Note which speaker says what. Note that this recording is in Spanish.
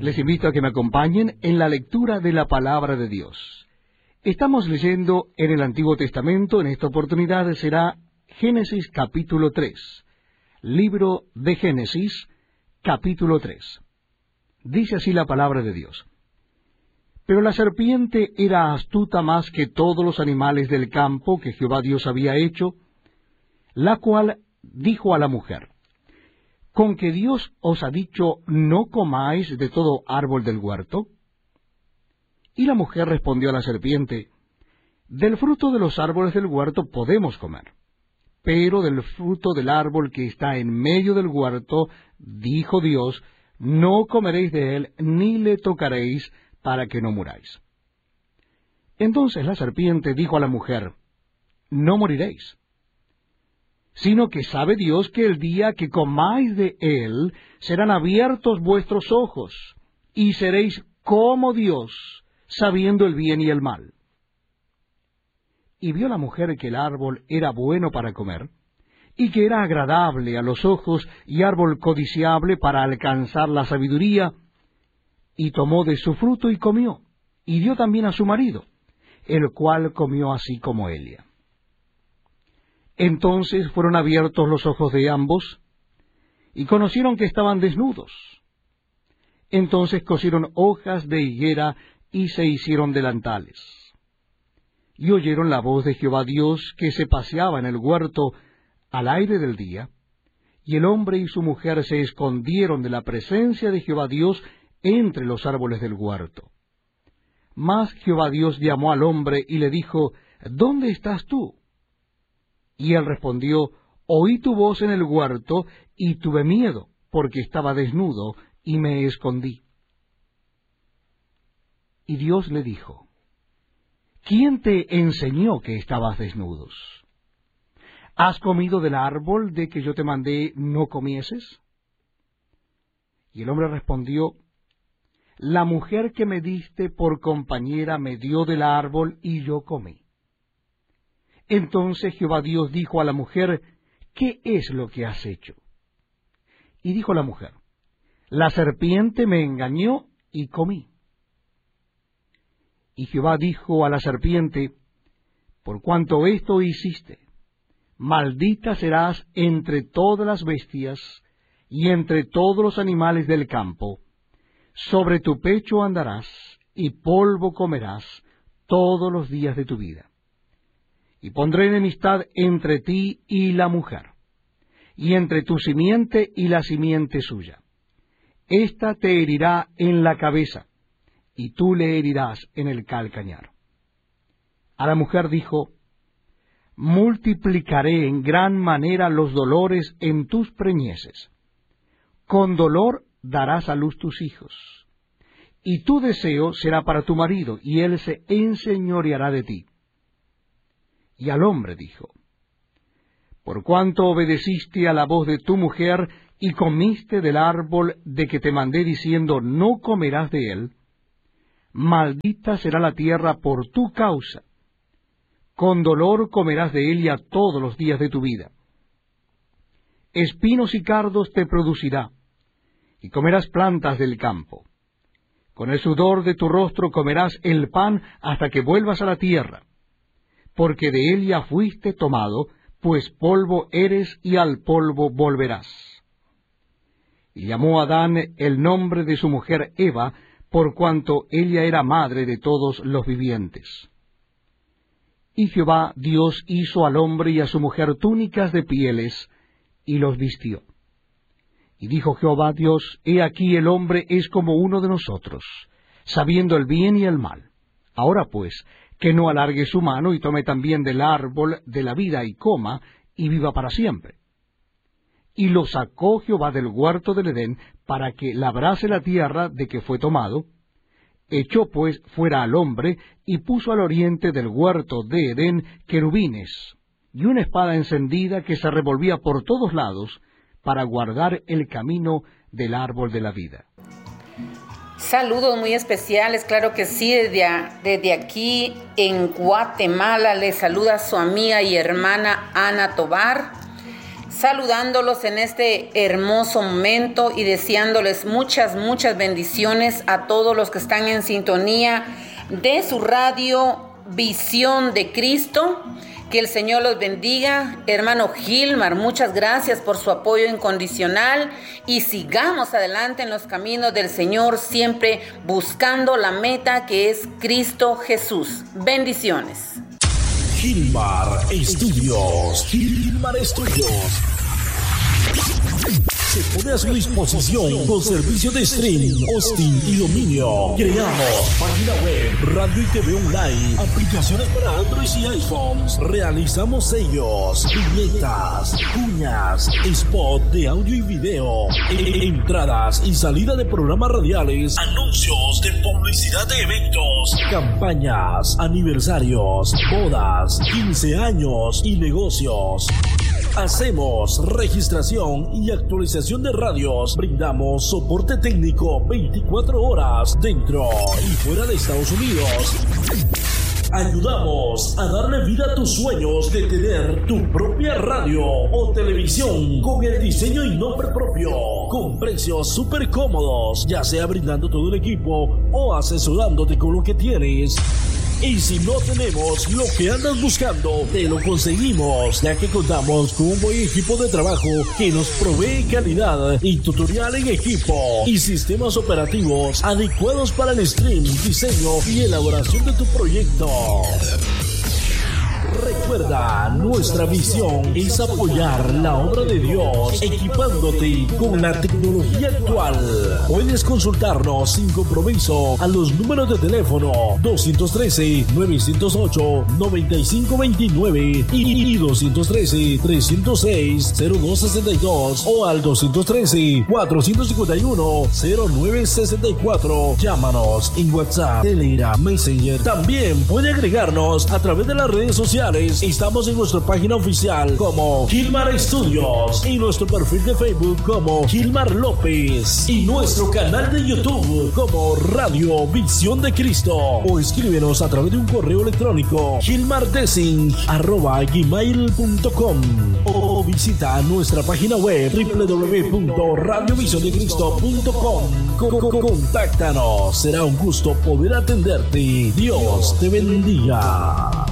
Speaker 1: Les invito a que me acompañen en la lectura de la Palabra de Dios. Estamos leyendo en el Antiguo Testamento. En esta oportunidad será Génesis capítulo 3. Libro de Génesis capítulo 3. Dice así la Palabra de Dios. Pero la serpiente era astuta más que todos los animales del campo que Jehová Dios había hecho, la cual dijo a la mujer: ¿Con que Dios os ha dicho, no comáis de todo árbol del huerto? Y la mujer respondió a la serpiente: Del fruto de los árboles del huerto podemos comer, pero del fruto del árbol que está en medio del huerto, dijo Dios, no comeréis de él, ni le tocaréis, para que no muráis. Entonces la serpiente dijo a la mujer: No moriréis, sino que sabe Dios que el día que comáis de él, serán abiertos vuestros ojos, y seréis como Dios, sabiendo el bien y el mal. Y vio la mujer que el árbol era bueno para comer, y que era agradable a los ojos, y árbol codiciable para alcanzar la sabiduría, y tomó de su fruto y comió, y dio también a su marido, el cual comió así como ella. Entonces fueron abiertos los ojos de ambos, y conocieron que estaban desnudos. Entonces cosieron hojas de higuera, y se hicieron delantales. Y oyeron la voz de Jehová Dios, que se paseaba en el huerto al aire del día, y el hombre y su mujer se escondieron de la presencia de Jehová Dios entre los árboles del huerto. Mas Jehová Dios llamó al hombre y le dijo: ¿Dónde estás tú? Y él respondió: Oí tu voz en el huerto, y tuve miedo, porque estaba desnudo, y me escondí. Y Dios le dijo: ¿Quién te enseñó que estabas desnudos? ¿Has comido del árbol de que yo te mandé no comieses? Y el hombre respondió: La mujer que me diste por compañera me dio del árbol, y yo comí. Entonces Jehová Dios dijo a la mujer: ¿Qué es lo que has hecho? Y dijo la mujer: La serpiente me engañó, y comí. Y Jehová dijo a la serpiente: Por cuanto esto hiciste, maldita serás entre todas las bestias, y entre todos los animales del campo. Sobre tu pecho andarás, y polvo comerás todos los días de tu vida. Y pondré enemistad entre ti y la mujer, y entre tu simiente y la simiente suya. Ésta te herirá en la cabeza, y tú le herirás en el calcañar. A la mujer dijo: Multiplicaré en gran manera los dolores en tus preñeces. Con dolor darás a luz tus hijos. Y tu deseo será para tu marido, y él se enseñoreará de ti. Y al hombre dijo: Por cuanto obedeciste a la voz de tu mujer, y comiste del árbol de que te mandé diciendo, no comerás de él, maldita será la tierra por tu causa. Con dolor comerás de ella todos los días de tu vida. Espinos y cardos te producirá, y comerás plantas del campo. Con el sudor de tu rostro comerás el pan hasta que vuelvas a la tierra, porque de él ya fuiste tomado, pues polvo eres y al polvo volverás. Y llamó a Adán el nombre de su mujer Eva, por cuanto ella era madre de todos los vivientes. Y Jehová Dios hizo al hombre y a su mujer túnicas de pieles, y los vistió. Y dijo Jehová Dios: He aquí el hombre es como uno de nosotros, sabiendo el bien y el mal. Ahora pues, que no alargue su mano y tome también del árbol de la vida y coma, y viva para siempre. Y lo sacó Jehová del huerto del Edén, para que labrase la tierra de que fue tomado. Echó pues fuera al hombre, y puso al oriente del huerto de Edén querubines, y una espada encendida que se revolvía por todos lados, para guardar el camino del árbol de la vida.
Speaker 2: Saludos muy especiales, claro que sí, desde aquí en Guatemala les saluda su amiga y hermana Ana Tobar. saludándolos en este hermoso momento y deseándoles muchas bendiciones a todos los que están en sintonía de su radio Visión de Cristo. Que el Señor los bendiga. Hermano Gilmar, muchas gracias por su apoyo incondicional y sigamos adelante en los caminos del Señor, siempre buscando la meta que es Cristo Jesús. Bendiciones.
Speaker 3: Gilmar Estudios. Gilmar Estudios se pone a su disposición con servicio de streaming, hosting y dominio. Creamos página web, radio y TV online, aplicaciones para Android y iPhones. Realizamos sellos, viñetas, cuñas, spot de audio y video, entradas y salida de programas radiales, anuncios de publicidad de eventos, campañas, aniversarios, bodas, 15 años y negocios. Hacemos registración y actualización de radios. Brindamos soporte técnico 24 horas dentro y fuera de Estados Unidos. Ayudamos a darle vida a tus sueños de tener tu propia radio o televisión con el diseño y nombre propio, con precios súper cómodos, ya sea brindando todo el equipo o asesorándote con lo que tienes. Y si no tenemos lo que andas buscando, te lo conseguimos, ya que contamos con un buen equipo de trabajo que nos provee calidad y tutorial en equipo y sistemas operativos adecuados para el stream, diseño y elaboración de tu proyecto. Recuerda, nuestra visión es apoyar la obra de Dios, equipándote con la tecnología actual. Puedes consultarnos sin compromiso a los números de teléfono 213-908-9529 y 213-306-0262 o al 213-451-0964. Llámanos en WhatsApp, Telegram, Messenger. También puede agregarnos a través de las redes sociales. Estamos en nuestra página oficial como Gilmar Estudios y nuestro perfil de Facebook como Gilmar López y nuestro canal de YouTube como Radio Visión de Cristo, o escríbenos a través de un correo electrónico gilmardessing@gmail.com o visita nuestra página web www.radiovisiondecristo.com. Contáctanos, será un gusto poder atenderte. Dios te bendiga.